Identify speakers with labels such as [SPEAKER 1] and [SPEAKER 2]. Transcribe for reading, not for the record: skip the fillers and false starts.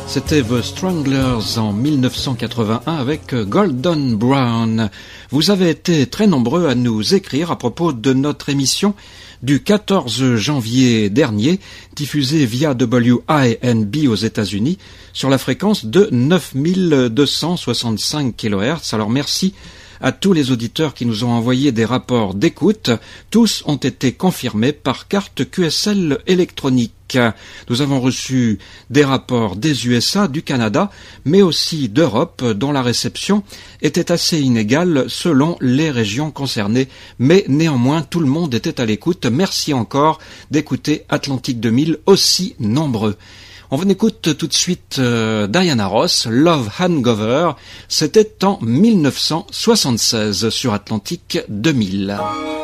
[SPEAKER 1] C'était The Stranglers en 1981 avec Golden Brown. Vous avez été très nombreux à nous écrire à propos de notre émission du 14 janvier dernier, diffusée via WINB aux États-Unis sur la fréquence de 9265 kHz. Alors merci à tous les auditeurs qui nous ont envoyé des rapports d'écoute. Tous ont été confirmés par carte QSL électronique. Nous avons reçu des rapports des USA, du Canada, mais aussi d'Europe, dont la réception était assez inégale selon les régions concernées. Mais néanmoins, tout le monde était à l'écoute. Merci encore d'écouter Atlantique 2000 aussi nombreux. On écoute tout de suite Diana Ross, Love Hangover. C'était en 1976 sur Atlantique 2000.